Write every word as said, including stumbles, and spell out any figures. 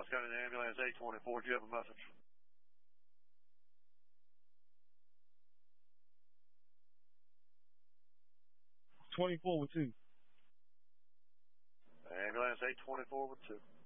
Dallas County Ambulance eight twenty-four. Do you have a message? twenty-four with two. Ambulance eight twenty-four with two.